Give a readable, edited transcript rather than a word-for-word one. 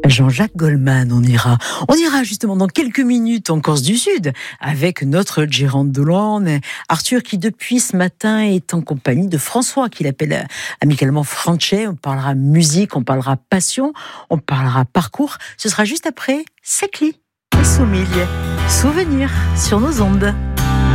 Jean-Jacques Goldman, on ira justement dans quelques minutes en Corse du Sud avec notre Gérante Dolan, Arthur qui depuis ce matin est en compagnie de François qui l'appelle amicalement Franchet. On parlera musique, on parlera passion, on parlera parcours. Ce sera juste après Secli et Soumille. Souvenirs sur nos ondes.